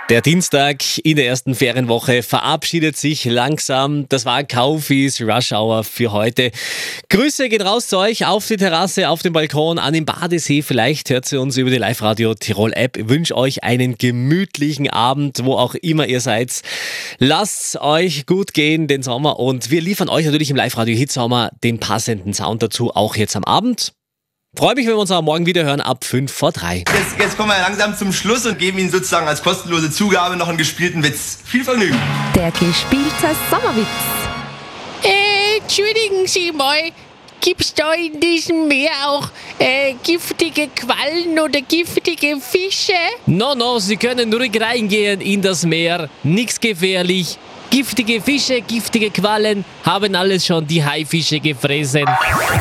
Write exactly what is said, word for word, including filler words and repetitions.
Der Dienstag in der ersten Ferienwoche verabschiedet sich langsam. Das war Kaufis Rush Hour für heute. Grüße gehen raus zu euch auf die Terrasse, auf dem Balkon, an den Badesee. Vielleicht hört ihr uns über die Live-Radio Tirol App. Ich wünsche euch einen gemütlichen Abend, wo auch immer ihr seid. Lasst euch gut gehen den Sommer und wir liefern euch natürlich im Live-Radio Hitsommer den passenden Sound dazu, auch jetzt am Abend. Freue mich, wenn wir uns am Morgen wieder hören ab fünf vor drei. Jetzt, jetzt kommen wir langsam zum Schluss und geben Ihnen sozusagen als kostenlose Zugabe noch einen gespielten Witz. Viel Vergnügen! Der gespielte Sommerwitz. Äh, entschuldigen Sie mal, gibt's da in diesem Meer auch äh, giftige Quallen oder giftige Fische? No, no, Sie können ruhig reingehen in das Meer. Nichts gefährlich. Giftige Fische, giftige Quallen haben alles schon die Haifische gefressen.